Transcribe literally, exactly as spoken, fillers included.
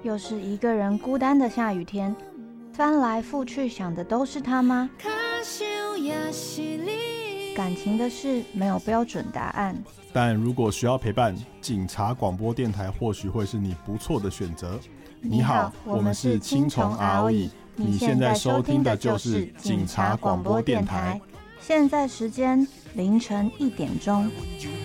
又是一个人孤单的下雨天，翻来覆去想的都是他吗？感情的事没有标准答案， 但如果需要陪伴，警察广播电台或许会是你不错的选择。你好，我们是青虫 R O E， 你现在收听的就是警察广播电台。 现在时间凌晨一点钟。